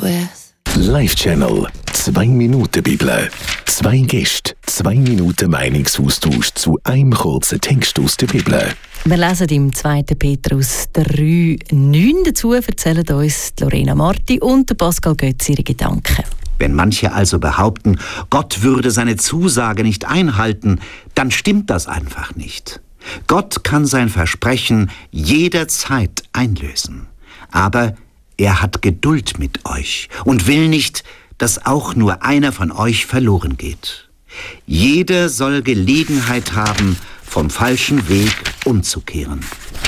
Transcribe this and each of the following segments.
with. Live-Channel 2 Minuten Bibel. 2 Gäste, 2 Minuten Meinungsaustausch zu einem kurzen Text aus der Bibel. Wir lesen im 2. Petrus 3,9. Dazu erzählen uns Lorena Marti und Pascal Götz ihre Gedanken. Wenn manche also behaupten, Gott würde seine Zusage nicht einhalten, dann stimmt das einfach nicht. Gott kann sein Versprechen jederzeit einlösen. Aber er hat Geduld mit euch und will nicht, dass auch nur einer von euch verloren geht. Jeder soll Gelegenheit haben, vom falschen Weg umzukehren.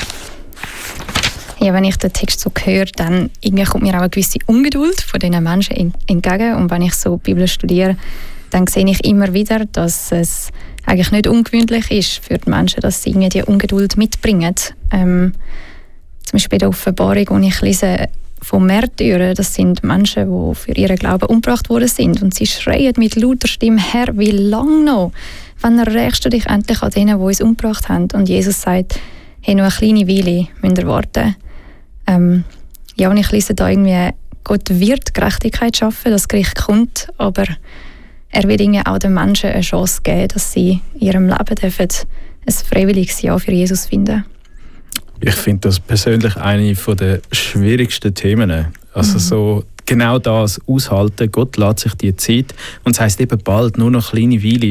Ja, wenn ich den Text so höre, dann kommt mir auch eine gewisse Ungeduld von diesen Menschen entgegen. Und wenn ich so die Bibel studiere, dann sehe ich immer wieder, dass es eigentlich nicht ungewöhnlich ist für die Menschen, dass sie die Ungeduld mitbringen. Zum Beispiel bei der Offenbarung, wo ich lese von Märtyrern, das sind Menschen, die für ihren Glauben umgebracht worden sind. Und sie schreien mit lauter Stimme: Herr, wie lange noch? Wann errächst du dich endlich an denen, die uns umgebracht haben? Und Jesus sagt: Hey, nur eine kleine Weile müsst ihr warten. Und ich lese da irgendwie, Gott wird Gerechtigkeit schaffen, das Gericht kommt, aber er wird auch den Menschen eine Chance geben, dass sie in ihrem Leben dürfen ein freiwilliges Ja für Jesus finden. Ich finde das persönlich eine der schwierigsten Themen. Also so genau das aushalten. Gott lässt sich die Zeit und es heisst eben bald nur noch eine kleine Weile.